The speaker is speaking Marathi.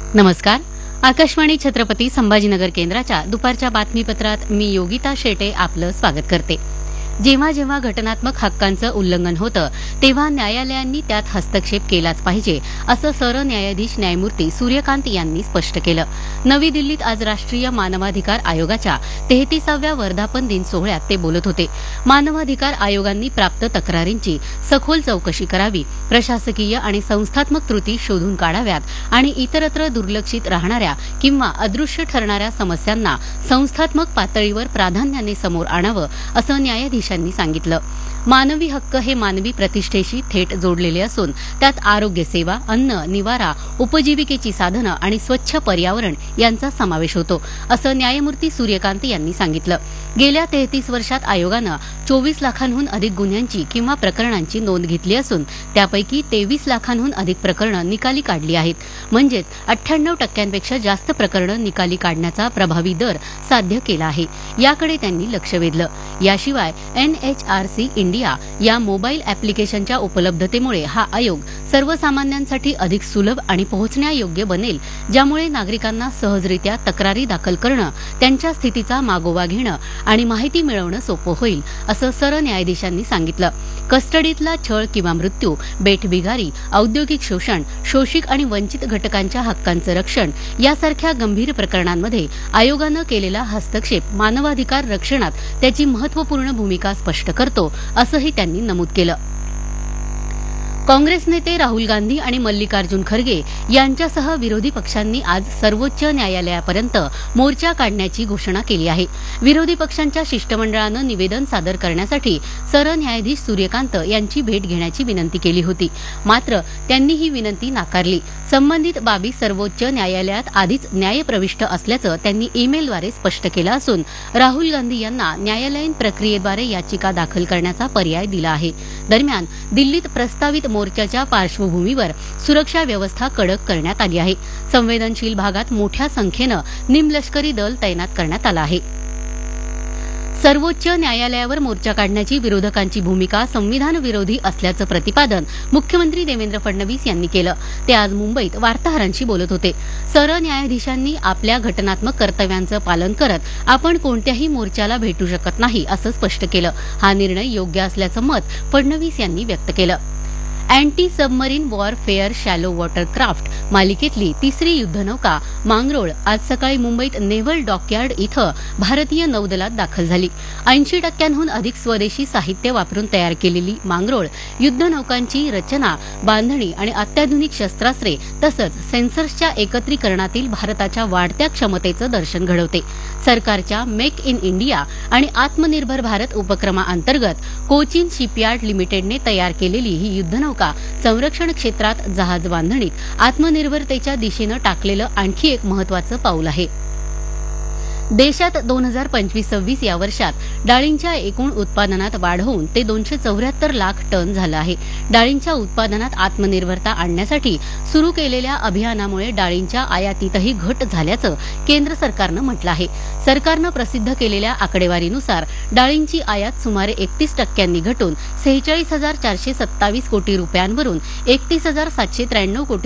नमस्कार. आकाशवाणी छत्रपती संभाजीनगर केंद्राच्या दुपारच्या बातमीपत्रात मी योगिता शेटे आपलं स्वागत करते. जेव्हा जेव्हा घटनात्मक हक्कांचं उल्लंघन होतं तेव्हा न्यायालयांनी त्यात हस्तक्षेप केलाच पाहिजे असं सरन्यायाधीश न्यायमूर्ती सूर्यकांत यांनी स्पष्ट केलं. नवी दिल्लीत आज राष्ट्रीय मानवाधिकार आयोगाच्या 33व्या वर्धापन दिन सोहळ्यात ते बोलत होते. मानवाधिकार आयोगांनी प्राप्त तक्रारींची सखोल चौकशी करावी, प्रशासकीय आणि संस्थात्मक त्रुटी शोधून काढाव्यात आणि इतरत्र दुर्लक्षित राहणाऱ्या किंवा अदृश्य ठरणाऱ्या समस्यांना संस्थात्मक पातळीवर प्राधान्याने समोर आणावं असं न्यायाधीश सांगितलं. मानवी हक्क हे मानवी प्रतिष्ठेशी थेट जोडलेले असून त्यात आरोग्य सेवा, अन्न, निवारा, उपजीविकेची साधनं आणि स्वच्छ पर्यावरण यांचा समावेश होतो असं न्यायमूर्ती सूर्यकांत यांनी सांगितलं. गेल्या 33 वर्षात आयोगानं 24 लाखांहून अधिक गुन्ह्यांची किंवा प्रकरणांची नोंद घेतली असून त्यापैकी 23 लाखांहून अधिक प्रकरणं निकाली काढली आहेत. म्हणजेच 98% जास्त प्रकरणं निकाली काढण्याचा प्रभावी दर साध्य केला आहे. याकडे त्यांनी लक्ष वेधलं. याशिवाय NHRC इंडिया या मोबाईल ॲप्लिकेशनच्या उपलब्धतेमुळे हा आयोग सर्वसामान्यांसाठी अधिक सुलभ आणि पोहोचण्यायोग्य बनेल, ज्यामुळे नागरिकांना सहजरित्या तक्रारी दाखल करणं, त्यांच्या स्थितीचा मागोवा घेणं आणि माहिती मिळवणं सोपं होईल असं सरन्यायाधीशांनी सांगितलं. कस्टडीतला छळ किंवा मृत्यू, बेठबिगारी, औद्योगिक शोषण, शोषित आणि वंचित घटकांच्या हक्कांचं रक्षण यासारख्या गंभीर प्रकरणांमध्ये आयोगानं केलेला हस्तक्षेप मानवाधिकार रक्षणात त्याची महत्त्वपूर्ण भूमिका स्पष्ट करतो असंही त्यांनी नमूद केलं. काँग्रेस नेते राहुल गांधी आणि मल्लिकार्जुन खरगे यांच्यासह विरोधी पक्षांनी आज सर्वोच्च न्यायालयापर्यंत मोर्चा काढण्याची घोषणा केली आहे. विरोधी पक्षांच्या शिष्टमंडळानं निवेदन सादर करण्यासाठी सरन्यायाधीश सूर्यकांत यांची भेट घेण्याची विनंती केली होती. मात्र त्यांनी ही विनंती नाकारली. संबंधित बाबी सर्वोच्च न्यायालयात आधीच न्यायप्रविष्ट असल्याचं त्यांनी ईमेलद्वारे स्पष्ट केलं असून राहुल गांधी यांना न्यायालयीन प्रक्रियेद्वारे याचिका दाखल करण्याचा पर्याय दिला आहे. दरम्यान दिल्लीत प्रस्तावित मोर्चाच्या पार्श्वभूमीवर सुरक्षा व्यवस्था कडक करण्यात आली आहे. संवेदनशील भागात मोठ्या संख्येनं निमलष्करी दल तैनात करण्यात आलं आहे. सर्वोच्च न्यायालयावर मोर्चा काढण्याची विरोधकांची भूमिका संविधान विरोधी असल्याचं प्रतिपादन मुख्यमंत्री देवेंद्र फडणवीस यांनी केलं. ते आज मुंबईत वार्ताहरांशी बोलत होते. सरन्यायाधीशांनी आपल्या घटनात्मक कर्तव्यांचं पालन करत आपण कोणत्याही मोर्चाला भेटू शकत नाही असं स्पष्ट केलं. हा निर्णय योग्य असल्याचं मत फडणवीस यांनी व्यक्त केलं. Anti submarine warfare shallow water craft मालिकेतली तिसरी युद्धनौका मांगरोळ आज सकाळी मुंबईत नेव्हल डॉकयार्ड इथं भारतीय नौदलात दाखल झाली. 80% अधिक स्वदेशी साहित्य वापरून तयार केलेली मांगरोळ युद्धनौकांची रचना, बांधणी आणि अत्याधुनिक शस्त्रास्त्रे तसंच सेन्सर्सच्या एकत्रीकरणातील भारताच्या वाढत्या क्षमतेचं दर्शन घडवते. सरकारच्या मेक इन इंडिया आणि आत्मनिर्भर भारत उपक्रमाअंतर्गत कोचिन शिपयार्ड लिमिटेडने तयार केलेली ही युद्धनौका संरक्षण क्षेत्रात जहाज बांधणीत आत्मनिर्भरतेच्या दिशेनं टाकलेलं आणखी एक महत्त्वाचं पाऊल आहे. देशात 2025-26 या वर्षात डाळींच्या एकूण उत्पादनात वाढ होऊन ते 274 लाख टन झालं आहे. डाळींच्या उत्पादनात आत्मनिर्भरता आणण्यासाठी सुरू केलेल्या अभियानामुळे डाळींच्या आयातीतही घट झाल्याचं केंद्र सरकारनं म्हटलं आहे. सरकारनं प्रसिद्ध केलेल्या आकडेवारीनुसार डाळींची आयात सुमारे 31% घटून 46,427 कोटी रुपयांवरून 31,793 कोटी